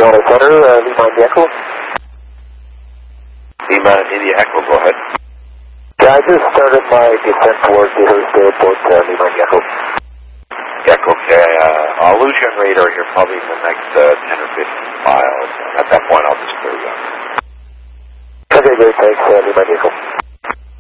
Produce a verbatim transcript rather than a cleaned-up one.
Charlie Center, uh, Lima India Echo. Lima India Echo, go ahead. Yeah, I just started my descent towards the Hurst Airport, uh, Lima India Echo. Echo, okay. Uh, I'll lose you on radar here probably in the next uh, ten or fifteen miles. At that point, I'll just clear you up. Okay, great, thanks, uh, Lima India Echo.